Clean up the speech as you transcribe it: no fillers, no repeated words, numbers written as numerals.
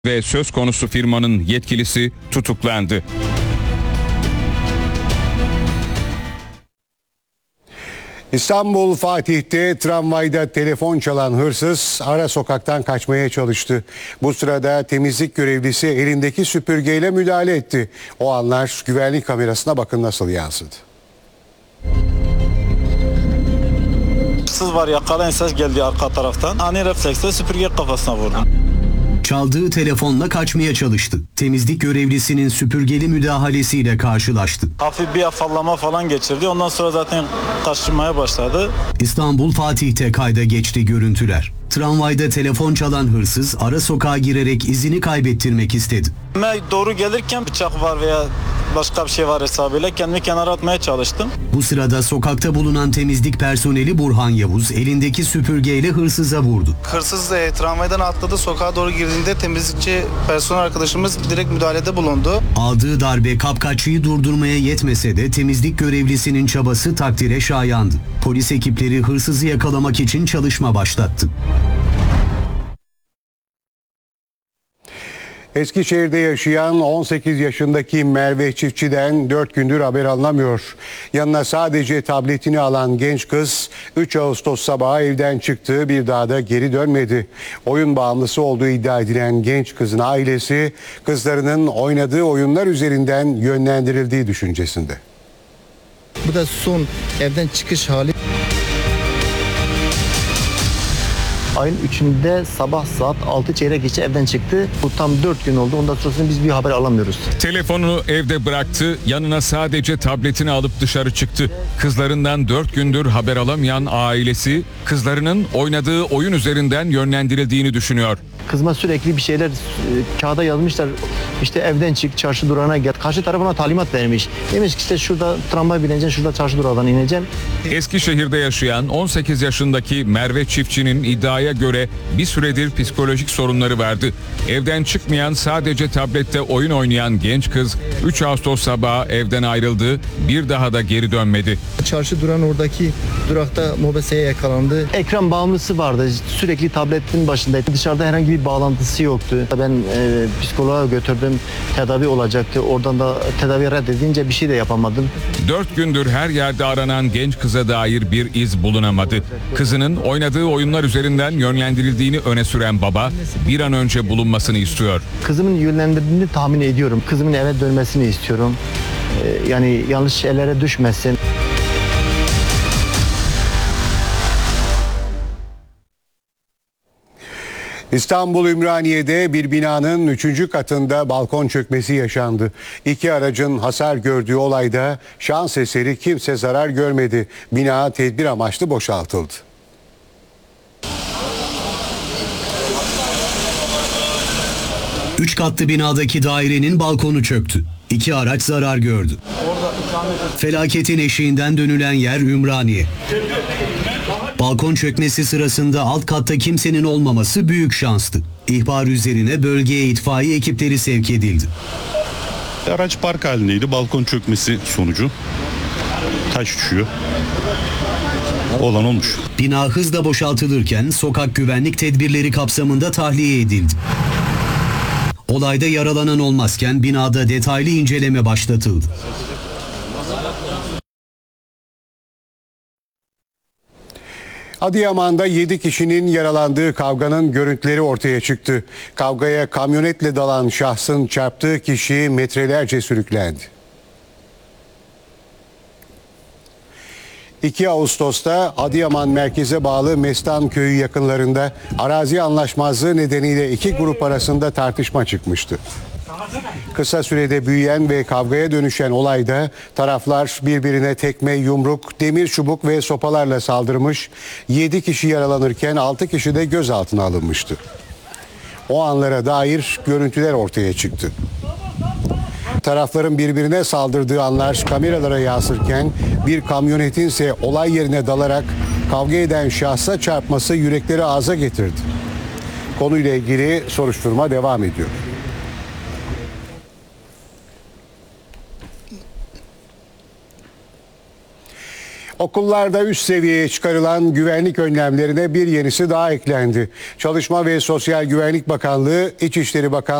ve söz konusu firmanın yetkilisi tutuklandı. İstanbul Fatih'te tramvayda telefon çalan hırsız ara sokaktan kaçmaya çalıştı. Bu sırada temizlik görevlisi elindeki süpürgeyle müdahale etti. O anlar güvenlik kamerasına bakın nasıl yansıdı. Hırsız var, yakalayan ses geldi arka taraftan. Ani refleksle süpürge kafasına vurdum. Çaldığı telefonla kaçmaya çalıştı. Temizlik görevlisinin süpürgeli müdahalesiyle karşılaştı. Hafif bir afallama falan geçirdi. Ondan sonra zaten kaçmaya başladı. İstanbul Fatih'te kayda geçti görüntüler. Tramvayda telefon çalan hırsız ara sokağa girerek izini kaybettirmek istedi. Doğru gelirken bıçak var veya başka bir şey var hesabıyla kendimi kenara atmaya çalıştım. Bu sırada sokakta bulunan temizlik personeli Burhan Yavuz elindeki süpürgeyle hırsıza vurdu. Hırsız tramvaydan atladı, sokağa doğru girdiğinde temizlikçi personel arkadaşımız direkt müdahalede bulundu. Aldığı darbe kapkaççıyı durdurmaya yetmese de temizlik görevlisinin çabası takdire şayandı. Polis ekipleri hırsızı yakalamak için çalışma başlattı. Eskişehir'de yaşayan 18 yaşındaki Merve Çiftçi'den 4 gündür haber alınamıyor. Yanına sadece tabletini alan genç kız 3 Ağustos sabahı evden çıktı, bir daha da geri dönmedi. Oyun bağımlısı olduğu iddia edilen genç kızın ailesi kızlarının oynadığı oyunlar üzerinden yönlendirildiği düşüncesinde. Bu da son evden çıkış hali. Ayın 3'ünde sabah saat 6 çeyrek geçe evden çıktı. Bu tam 4 gün oldu. Ondan sonrasında biz bir haber alamıyoruz. Telefonunu evde bıraktı, yanına sadece tabletini alıp dışarı çıktı. Kızlarından 4 gündür haber alamayan ailesi kızlarının oynadığı oyun üzerinden yönlendirildiğini düşünüyor. Kızıma sürekli bir şeyler kağıda yazmışlar. İşte evden çık, çarşı durağına gel. Karşı tarafına talimat vermiş. Demiş ki işte şurada tramvay bineceksin, şurada çarşı durağından ineceksin. Eskişehir'de yaşayan 18 yaşındaki Merve Çiftçi'nin iddiaya göre bir süredir psikolojik sorunları vardı. Evden çıkmayan, sadece tablette oyun oynayan genç kız 3 Ağustos sabahı evden ayrıldı, bir daha da geri dönmedi. Çarşı duran oradaki durakta mobeseye yakalandı. Ekran bağımlısı vardı. Sürekli tabletin başındaydı. Dışarıda herhangi bir bağlantısı yoktu. Ben psikoloğa götürdüm. Tedavi olacaktı. Oradan da tedavi reddedince bir şey de yapamadım. 4 gündür her yerde aranan genç kıza dair bir iz bulunamadı. Kızının oynadığı oyunlar üzerinden yönlendirildiğini öne süren baba bir an önce bulunmasını istiyor. Kızımın yönlendirdiğini tahmin ediyorum. Kızımın eve dönmesini istiyorum. Yani yanlış ellere düşmesin. İstanbul Ümraniye'de bir binanın 3. katında balkon çökmesi yaşandı. 2 aracın hasar gördüğü olayda şans eseri kimse zarar görmedi. Bina tedbir amaçlı boşaltıldı. Üç katlı binadaki dairenin balkonu çöktü. 2 araç zarar gördü. Felaketin eşiğinden dönülen yer Ümraniye. Balkon çökmesi sırasında alt katta kimsenin olmaması büyük şanstı. İhbar üzerine bölgeye itfaiye ekipleri sevk edildi. Araç park halindeydi. Balkon çökmesi sonucu taş düşüyor. Olan olmuş. Bina hızla boşaltılırken sokak güvenlik tedbirleri kapsamında tahliye edildi. Olayda yaralanan olmazken binada detaylı inceleme başlatıldı. Adıyaman'da 7 kişinin yaralandığı kavganın görüntüleri ortaya çıktı. Kavgaya kamyonetle dalan şahsın çarptığı kişi metrelerce sürüklendi. 2 Ağustos'ta Adıyaman merkeze bağlı Mestan köyü yakınlarında arazi anlaşmazlığı nedeniyle 2 grup arasında tartışma çıkmıştı. Kısa sürede büyüyen ve kavgaya dönüşen olayda taraflar birbirine tekme, yumruk, demir çubuk ve sopalarla saldırmış, 7 kişi yaralanırken 6 kişi de gözaltına alınmıştı. O anlara dair görüntüler ortaya çıktı. Tarafların birbirine saldırdığı anlar kameralara yansırken bir kamyonetin ise olay yerine dalarak kavga eden şahsa çarpması yürekleri ağza getirdi. Konuyla ilgili soruşturma devam ediyor. Okullarda üst seviyeye çıkarılan güvenlik önlemlerine bir yenisi daha eklendi. Çalışma ve Sosyal Güvenlik Bakanlığı, İçişleri Bakanlığı